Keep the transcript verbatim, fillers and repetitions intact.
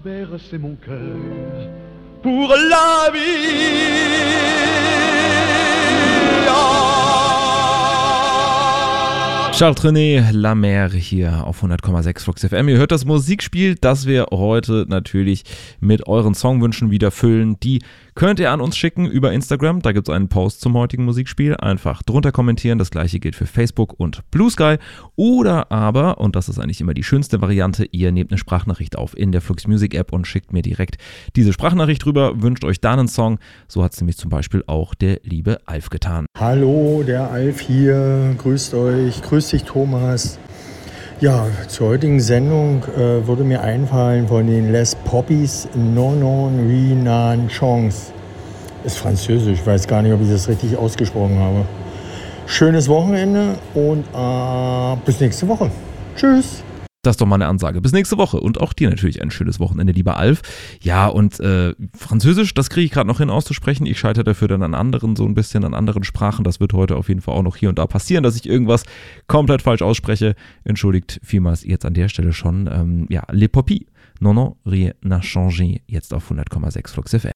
bercer mon cœur pour la vie. Charles Trenet, La Mer hier auf hundert Komma sechs Flux F M. Ihr hört das Musikspiel, das wir heute natürlich mit euren Songwünschen wieder füllen. Die könnt ihr an uns schicken über Instagram. Da gibt es einen Post zum heutigen Musikspiel. Einfach drunter kommentieren. Das gleiche gilt für Facebook und Blue Sky. Oder aber, und das ist eigentlich immer die schönste Variante, ihr nehmt eine Sprachnachricht auf in der Flux Music App und schickt mir direkt diese Sprachnachricht rüber. Wünscht euch da einen Song. So hat es nämlich zum Beispiel auch der liebe Alf getan. Hallo, der Alf hier. Grüßt euch. Grüßt dich, Thomas. Ja, zur heutigen Sendung äh, würde mir einfallen von den Les Poppies Non Non Rinan Chance. Ist französisch, ich weiß gar nicht, ob ich das richtig ausgesprochen habe. Schönes Wochenende und äh, bis nächste Woche. Tschüss. Das ist doch mal eine Ansage. Bis nächste Woche. Und auch dir natürlich ein schönes Wochenende, lieber Alf. Ja, und äh, Französisch, das kriege ich gerade noch hin auszusprechen. Ich scheitere dafür dann an anderen, so ein bisschen an anderen Sprachen. Das wird heute auf jeden Fall auch noch hier und da passieren, dass ich irgendwas komplett falsch ausspreche. Entschuldigt vielmals jetzt an der Stelle schon. Ähm, ja, Les Poppies. Non, non, rien n'a changé. Jetzt auf hundert Komma sechs Flux F M.